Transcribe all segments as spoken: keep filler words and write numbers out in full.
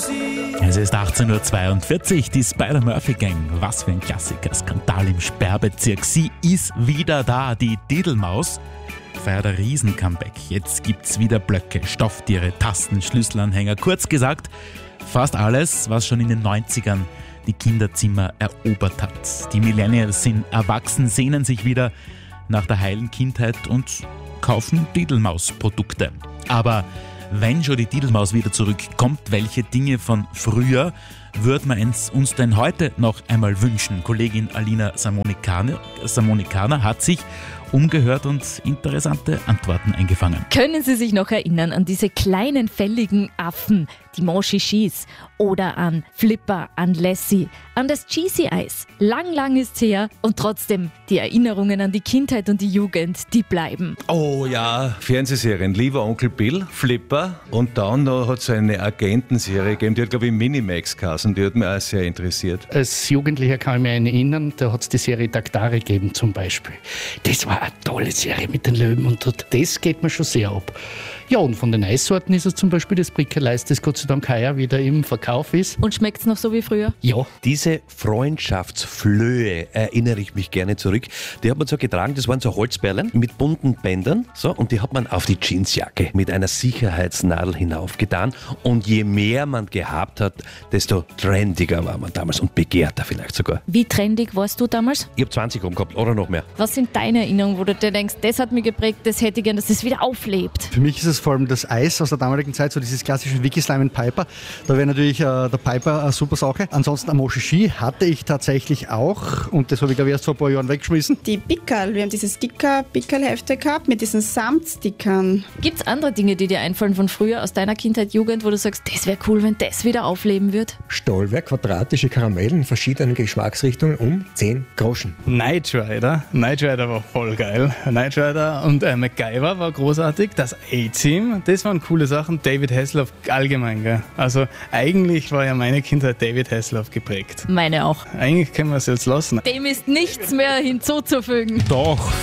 Es ist achtzehn Uhr zweiundvierzig, die Spider-Murphy-Gang. Was für ein Klassiker, Skandal im Sperrbezirk. Sie ist wieder da, die Diddlemaus. Feiert ein Riesen-Comeback. Jetzt gibt's wieder Blöcke, Stofftiere, Tasten, Schlüsselanhänger. Kurz gesagt, fast alles, was schon in den neunzigern die Kinderzimmer erobert hat. Die Millennials sind erwachsen, sehnen sich wieder nach der heilen Kindheit und kaufen Diddlemaus-Produkte. Aber wenn schon die Diddlemaus wieder zurückkommt, welche Dinge von früher würde man uns denn heute noch einmal wünschen? Kollegin Alina Samonikana, Samonikana hat sich umgehört und interessante Antworten eingefangen. Können Sie sich noch erinnern an diese kleinen fälligen Affen, die Monchichis, oder an Flipper, an Lassie, an das Cheesy Eis? Lang, lang ist's her und trotzdem die Erinnerungen an die Kindheit und die Jugend, die bleiben. Oh ja, Fernsehserien, lieber Onkel Bill, Flipper, und dann noch hat es eine Agentenserie gegeben, die hat glaube ich Minimax geheißen, die hat mich auch sehr interessiert. Als Jugendlicher kann ich mich erinnern, da hat es die Serie Daktari gegeben zum Beispiel. Das war eine tolle Serie mit den Löwen und das geht mir schon sehr ab. Ja, und von den Eissorten ist es zum Beispiel das Brickeleis, das Gott sei Dank heuer wieder im Verkauf ist. Und schmeckt's noch so wie früher? Ja. Diese Freundschaftsflöhe erinnere ich mich gerne zurück. Die hat man so getragen, das waren so Holzperlen mit bunten Bändern, so, und die hat man auf die Jeansjacke mit einer Sicherheitsnadel hinaufgetan. Und je mehr man gehabt hat, desto trendiger war man damals und begehrter vielleicht sogar. Wie trendig warst du damals? Ich habe zwanzig rum gehabt oder noch mehr. Was sind deine Erinnerungen, wo du dir denkst, das hat mich geprägt, das hätte ich gern, dass das wieder auflebt? Für mich ist es vor allem das Eis aus der damaligen Zeit, so dieses klassische Wiki Slime and Piper. Da wäre natürlich äh, der Piper eine super Sache. Ansonsten ein Monchichi hatte ich tatsächlich auch und das habe ich glaube ich erst vor ein paar Jahren weggeschmissen. Die Pickerl, wir haben diese Sticker-Pickerl-Hefte gehabt mit diesen Samtstickern. Gibt's andere Dinge, die dir einfallen von früher, aus deiner Kindheit, Jugend, wo du sagst, das wäre cool, wenn das wieder aufleben wird? Stahlwerk, quadratische Karamellen in verschiedenen Geschmacksrichtungen um zehn Groschen. Knight Rider, Knight Rider war voll geil. Knight Rider und äh, MacGyver war großartig. Das A-Team, das waren coole Sachen. David Hasselhoff allgemein, gell? Also eigentlich war ja meine Kindheit David Hasselhoff geprägt. Meine auch. Eigentlich können wir es jetzt lassen. Dem ist nichts mehr hinzuzufügen. Doch.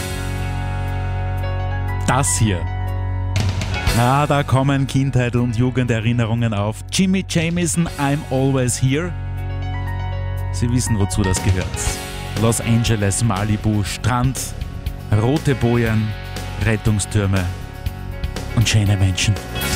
Das hier. Ah, da kommen Kindheit und Jugenderinnerungen auf. Jimmy Jamison, I'm Always Here. Sie wissen, wozu das gehört. Los Angeles, Malibu, Strand, rote Bojen, Rettungstürme und schöne Menschen.